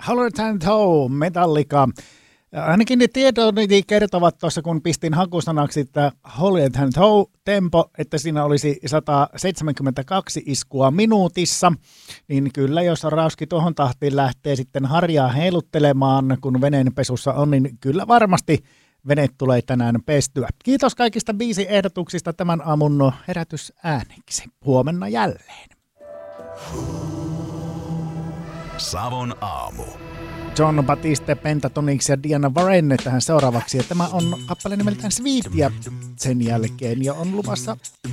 Holland and Toe, Metallica. Ainakin ne tiedot kertovat tuossa, kun pistin hakusanaksi, että Holland and Toe tempo, että siinä olisi 172 iskua minuutissa. Niin kyllä, jos Rauski tuohon tahtiin lähtee sitten harjaa heiluttelemaan, kun veneenpesussa on, niin kyllä varmasti vene tulee tänään pestyä. Kiitos kaikista biisiehdotuksista tämän aamun herätysääniksi. Huomenna jälleen. Savon aamu. John Batiste, Pentatonix ja Diana Warren tähän seuraavaksi. Ja tämä on kappale nimeltään Sweet ja sen jälkeen jo on luvassa